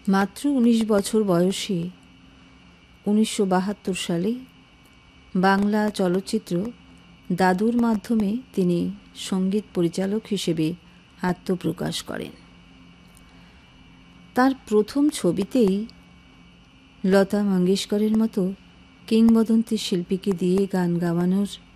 মাত্র 19 বছর বয়সে 1972 সালে বাংলা চলচ্চিত্র দাদুর মাধ্যমে তিনি সঙ্গীত পরিচালক হিসেবে আত্মপ্রকাশ করেন। তার প্রথম ছবিতেই লতা মঙ্গেশকরের মতো কিংবদন্তি শিল্পীকে দিয়ে গান গাওয়ানোর